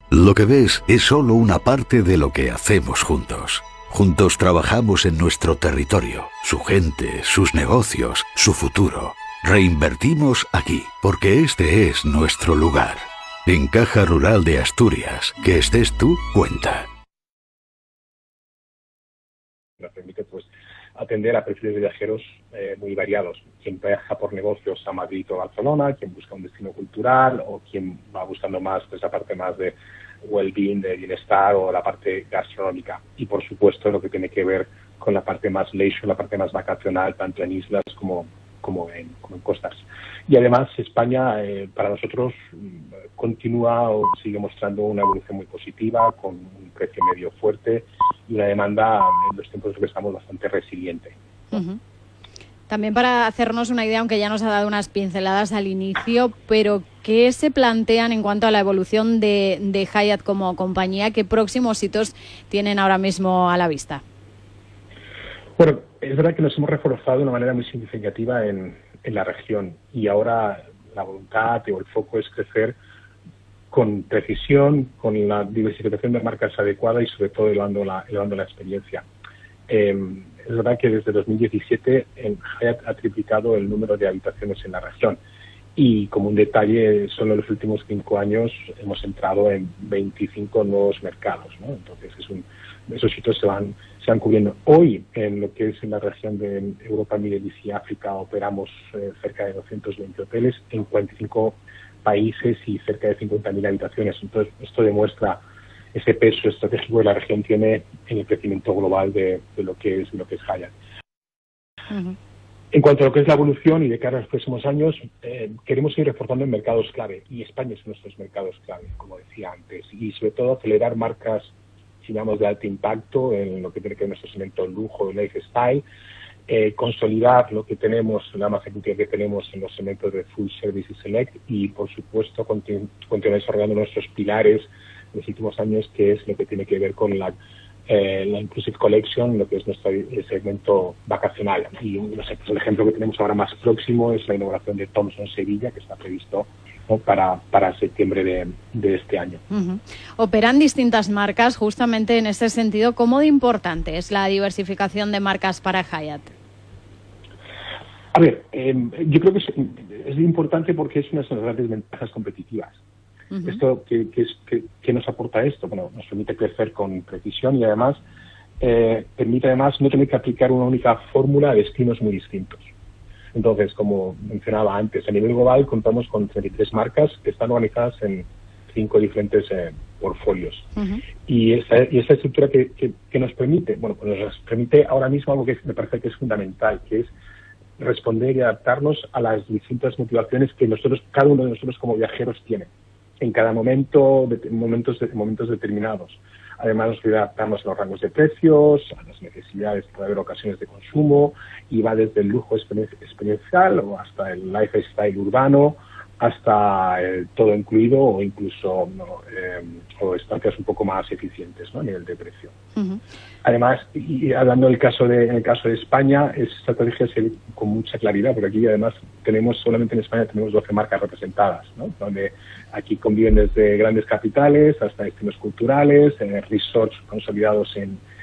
Lo que ves es solo una parte de lo que hacemos juntos. Juntos trabajamos en nuestro territorio, su gente, sus negocios, su futuro. Reinvertimos aquí, porque este es nuestro lugar. En Caja Rural de Asturias, que estés tú, cuenta. Nos permite atender a perfiles de viajeros muy variados. Quien viaja por negocios a Madrid o Barcelona, quien busca un destino cultural o quien va buscando más la parte más de well-being, de bienestar o la parte gastronómica. Y por supuesto lo que tiene que ver con la parte más leisure, la parte más vacacional, tanto en islas como en costas. Y además España para nosotros continúa o sigue mostrando una evolución muy positiva, con un precio medio fuerte y una demanda en los tiempos en los que estamos bastante resiliente. Uh-huh. También para hacernos una idea, aunque ya nos ha dado unas pinceladas al inicio, pero ¿qué se plantean en cuanto a la evolución de Hyatt como compañía? ¿Qué próximos hitos tienen ahora mismo a la vista? Bueno, es verdad que nos hemos reforzado de una manera muy significativa en la región y ahora la voluntad o el foco es crecer con precisión, con la diversificación de marcas adecuada y sobre todo elevando la experiencia. Es verdad que desde 2017 Hyatt ha triplicado el número de habitaciones en la región y como un detalle, solo en los últimos 5 años hemos entrado en 25 nuevos mercados, ¿no? Entonces esos hitos se van cubriendo. Hoy, en lo que es en la región de Europa, Middle East y África, operamos cerca de 220 hoteles en 45 países y cerca de 50.000 habitaciones. Entonces, esto demuestra ese peso estratégico que la región tiene en el crecimiento global de lo que es Hyatt. Uh-huh. En cuanto a lo que es la evolución y de cara a los próximos años, queremos seguir reforzando en mercados clave, y España es uno de nuestros mercados clave, como decía antes, y sobre todo acelerar marcas digamos de alto impacto en lo que tiene que ver nuestro segmento lujo y lifestyle, consolidar lo que tenemos, la más ejecutiva que tenemos en los segmentos de full service y select, y por supuesto continuar desarrollando nuestros pilares en los últimos años, que es lo que tiene que ver con la Inclusive Collection, lo que es nuestro segmento vacacional. Y no sé, pues el ejemplo que tenemos ahora más próximo es la inauguración de Thompson Sevilla, que está previsto, ¿no?, para septiembre de este año. Uh-huh. Operan distintas marcas justamente en este sentido. ¿Cómo de importante es la diversificación de marcas para Hyatt? A ver, yo creo que es importante porque es una de las grandes ventajas competitivas. Uh-huh. Esto ¿qué nos aporta esto? Bueno, nos permite crecer con precisión y además permite además no tener que aplicar una única fórmula a destinos muy distintos. Entonces, como mencionaba antes, a nivel global contamos con 33 marcas que están organizadas en 5 diferentes portfolios. Uh-huh. Y esa estructura que nos permite, bueno, pues nos permite ahora mismo algo que me parece que es fundamental, que es responder y adaptarnos a las distintas motivaciones que cada uno de nosotros como viajeros tiene en cada momentos determinados. Además, nos puede adaptarnos a los rangos de precios, a las necesidades, puede haber ocasiones de consumo, y va desde el lujo experiencial o hasta el lifestyle urbano, hasta el todo incluido o incluso o estancias un poco más eficientes, ¿no?, a nivel de precio. Uh-huh. Además, y hablando en el caso de España, es estrategia con mucha claridad, porque aquí además solamente en España tenemos 12 marcas representadas, ¿no?, donde aquí conviven desde grandes capitales hasta destinos culturales, resorts consolidados en